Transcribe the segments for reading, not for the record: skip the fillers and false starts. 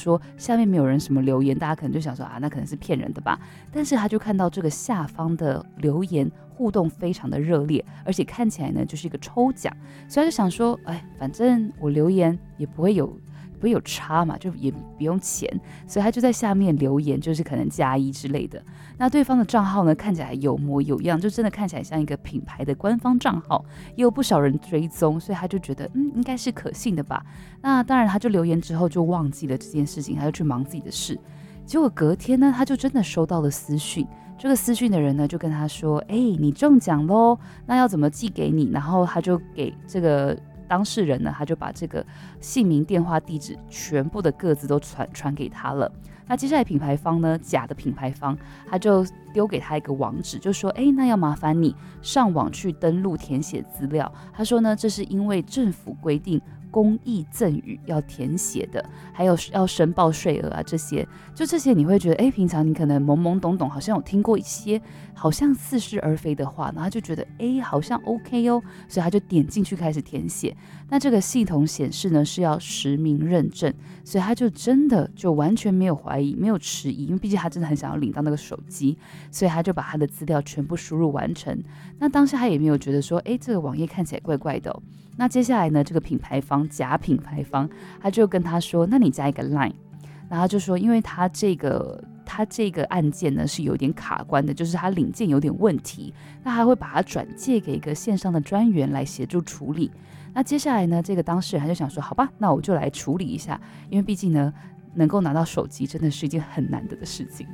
说下面没有人什么留言，大家可能就想说那可能是骗人的吧。但是他就看到这个下方的留言互动非常的热烈，而且看起来呢就是一个抽奖，所以他就想说，反正我留言也不会有差嘛，就也不用钱，所以他就在下面留言，就是可能+1之类的。那对方的账号呢，看起来有模有样，就真的看起来像一个品牌的官方账号，也有不少人追踪，所以他就觉得应该是可信的吧。那当然他就留言之后就忘记了这件事情，他就去忙自己的事。结果隔天呢，他就真的收到了私讯，这个私讯的人呢就跟他说，你中奖咯，那要怎么寄给你？然后他就给这个当事人呢，他就把这个姓名、电话、地址全部的个资都传给他了。那接下来品牌方呢，假的品牌方，他就丢给他一个网址，就说那要麻烦你上网去登录填写资料。他说呢，这是因为政府规定公益赠与要填写的，还有要申报税额这些，就这些你会觉得平常你可能懵懵懂懂，好像有听过一些好像似是而非的话，然后他就觉得好像 OK 哦，所以他就点进去开始填写。那这个系统显示呢是要实名认证，所以他就真的就完全没有怀疑，没有迟疑，因为毕竟他真的很想要领到那个手机，所以他就把他的资料全部输入完成。那当下他也没有觉得说这个网页看起来怪怪的哦。那接下来呢，这个品牌方假品牌方他就跟他说，那你加一个 Line， 然后他就说因为他这个案件呢是有点卡关的，就是他领件有点问题，那他会把它转借给一个线上的专员来协助处理。那接下来呢，这个当事人他就想说，好吧，那我就来处理一下，因为毕竟呢能够拿到手机真的是一件很难得的事情。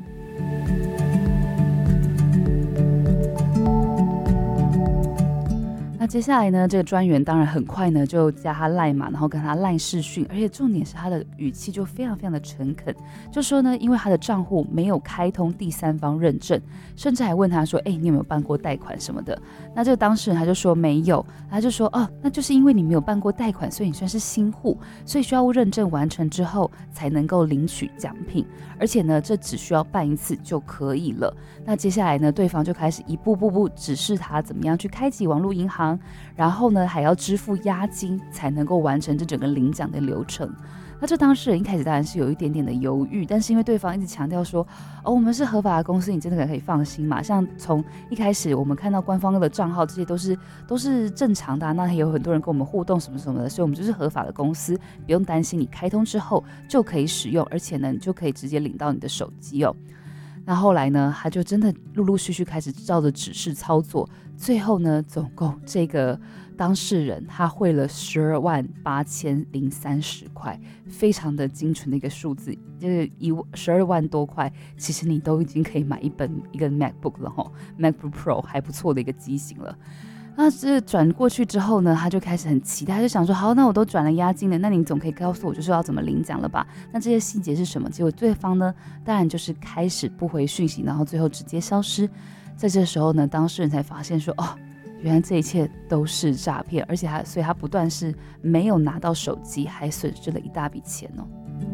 那接下来呢，这个专员当然很快呢就加他 LINE 嘛，然后跟他 LINE 视讯，而且重点是他的语气就非常非常的诚恳，就说呢，因为他的账户没有开通第三方认证，甚至还问他说，你有没有办过贷款什么的？那这个当事人他就说没有，他就说那就是因为你没有办过贷款，所以你算是新户，所以需要认证完成之后才能够领取奖品，而且呢，这只需要办一次就可以了。那接下来呢，对方就开始一步步指示他怎么样去开启网络银行，然后呢还要支付押金才能够完成这整个领奖的流程。那这当事人一开始当然是有一点点的犹豫，但是因为对方一直强调说我们是合法的公司，你真的可以放心嘛，像从一开始我们看到官方的账号，这些都是正常的那也有很多人跟我们互动什么什么的，所以我们就是合法的公司，不用担心，你开通之后就可以使用，而且呢你就可以直接领到你的手机哦。那后来呢，他就真的陆陆续续开始照着指示操作，最后呢，总共这个当事人他汇了128030块，非常的精准的一个数字，就是12万多块，其实你都已经可以买一个 MacBook 了，MacBook Pro 还不错的一个机型了。那这转过去之后呢，他就开始很期待，他就想说，好，那我都转了押金了，那你总可以告诉我就是要怎么领奖了吧？那这些细节是什么？结果对方呢，当然就是开始不回讯息，然后最后直接消失。在这时候呢，当事人才发现说，原来这一切都是诈骗，而且所以他不但是没有拿到手机，还损失了一大笔钱哦。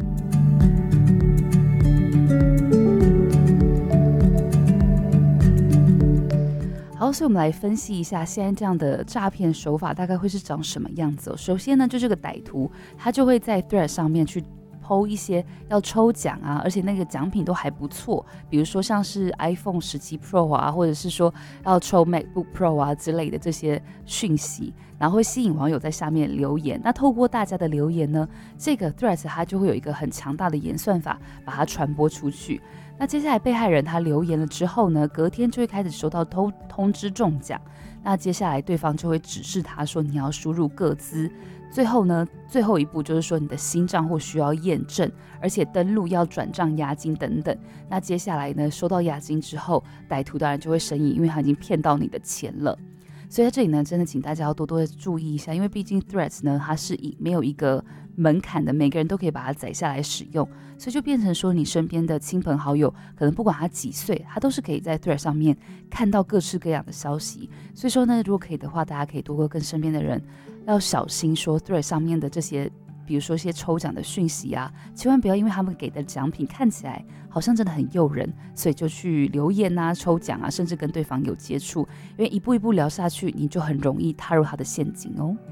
好，所以我们来分析一下现在这样的诈骗手法大概会是长什么样子哦。首先呢，就这个歹徒他就会在 Thread 上面去PO 一些要抽奖而且那个奖品都还不错，比如说像是 iPhone 17 Pro 或者是说要抽 MacBook Pro 之类的这些讯息，然后会吸引网友在下面留言。那透过大家的留言呢，这个 Threads 它就会有一个很强大的演算法把它传播出去。那接下来被害人他留言了之后呢，隔天就会开始收到通知中奖。那接下来对方就会指示他说你要输入个资，最后呢，最后一步就是说你的新账户需要验证，而且登录要转账押金等等。那接下来呢，收到押金之后，歹徒当然就会生疑，因为他已经骗到你的钱了。所以在这里呢，真的请大家要多多的注意一下，因为毕竟 Threads 呢，它是没有一个门槛的，每个人都可以把它载下来使用，所以就变成说你身边的亲朋好友，可能不管他几岁，他都是可以在 Threads 上面看到各式各样的消息。所以说呢，如果可以的话，大家可以多多跟身边的人要小心说 Threads 上面的这些，比如说一些抽奖的讯息千万不要因为他们给的奖品看起来好像真的很诱人，所以就去留言抽奖甚至跟对方有接触，因为一步一步聊下去，你就很容易踏入他的陷阱哦。